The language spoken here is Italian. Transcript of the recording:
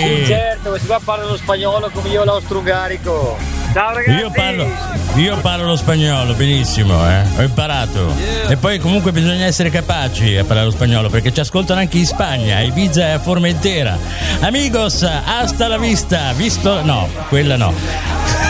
Sì, certo, questi qua parlano lo spagnolo come io l'austro-ungarico. Ciao ragazzi. Io parlo lo spagnolo benissimo, ho imparato. E poi comunque bisogna essere capaci a parlare lo spagnolo, perché ci ascoltano anche in Spagna, a Ibiza e a Formentera. Amigos, hasta la vista. Visto? No, quella no.